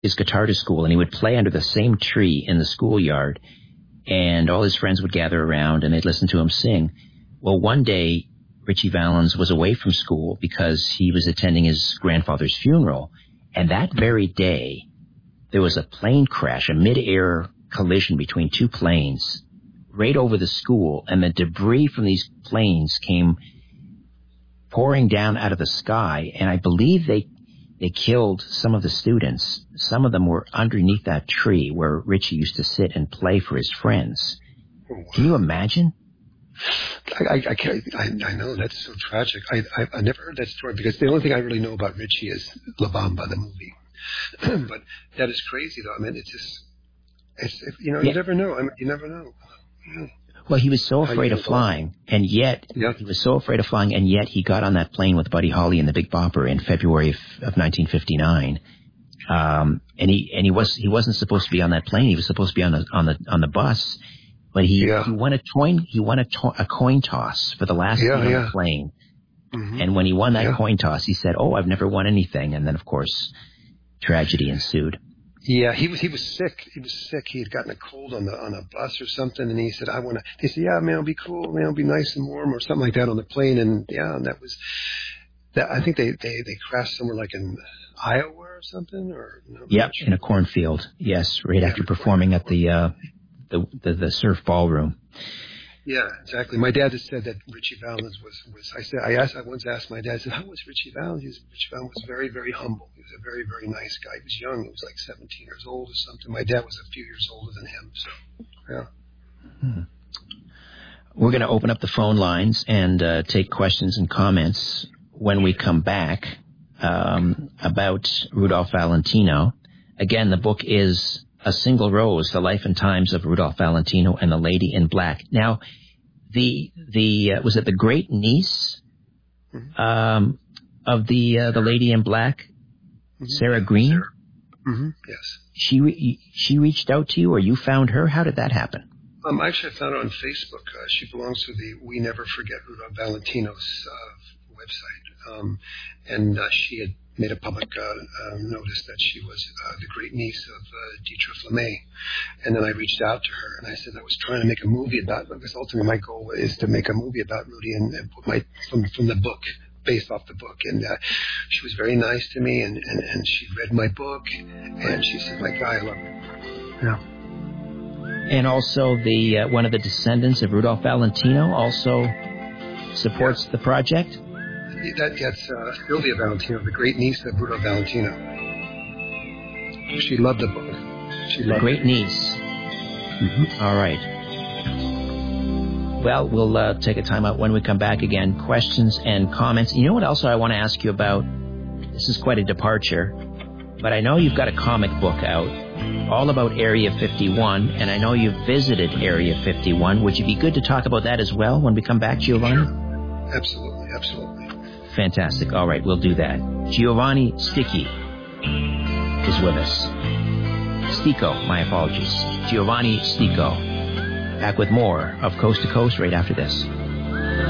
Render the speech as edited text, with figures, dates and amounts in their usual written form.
his guitar to school, and he would play under the same tree in the schoolyard, and all his friends would gather around, and they'd listen to him sing. Well, one day, Ritchie Valens was away from school because he was attending his grandfather's funeral, and that very day, there was a plane crash, a mid-air collision between two planes right over the school, and the debris from these planes came pouring down out of the sky, and I believe they killed some of the students. Some of them were underneath that tree where Ritchie used to sit and play for his friends. Oh, wow. Can you imagine? I know, that's so tragic. I never heard that story because the only thing I really know about Ritchie is La Bamba, the movie. But that is crazy, though. I mean, you never know. I mean, you never know. Yeah. Well, he was so afraid of flying, and yet he got on that plane with Buddy Holly and the Big Bopper in February of 1959. And he wasn't supposed to be on that plane. He was supposed to be on the bus, but he won a coin toss for the last seat on the plane. Mm-hmm. And when he won that coin toss, he said, "Oh, I've never won anything." And then, of course, tragedy ensued. Yeah, he was sick. He was sick. He had gotten a cold on a bus or something, and he said, They said, "Yeah, man, it'll be cool. Man, it'll be nice and warm," or something like that on the plane. And and that was that. I think they crashed somewhere like in Iowa or something, or in a cornfield. Yes, right after performing at the surf ballroom. Yeah, exactly. My dad has said that Ritchie Valens was. I once asked my dad. I said, "How was Ritchie Valens?" Ritchie Valens was very, very humble. He was a very, very nice guy. He was young. He was like 17 years old or something. My dad was a few years older than him. So, yeah. We're going to open up the phone lines and take questions and comments when we come back about Rudolph Valentino. Again, the book is A Single Rose, The Life and Times of Rudolph Valentino and the Lady in Black. Now, was it the great niece of the Lady in Black, Sarah Green? Sarah. Mm-hmm. Yes. She reached out to you, or you found her? How did that happen? Actually, I found her on Facebook. She belongs to the We Never Forget Rudolph Valentino's website, and she had made a public notice that she was the great niece of Dietrich LeMay. And then I reached out to her, and I said I was trying to make a movie about, because ultimately my goal is to make a movie about Rudy and put from the book, based off the book. And she was very nice to me, and she read my book, and she said, "My guy, I love you." Yeah. And also one of the descendants of Rudolph Valentino also supports the project? That's Sylvia Valentino, the great niece of Rudolph Valentino. She loved the book. Great niece. Mm-hmm. All right. Well, we'll take a time out when we come back again. Questions and comments. You know what else I want to ask you about? This is quite a departure, but I know you've got a comic book out all about Area 51, and I know you've visited Area 51. Would you be good to talk about that as well when we come back, Giovanni? Sure. Absolutely. Fantastic. All right, we'll do that. Giovanni Sticchi is with us. Stico, my apologies. Giovanni Stico. Back with more of Coast to Coast right after this.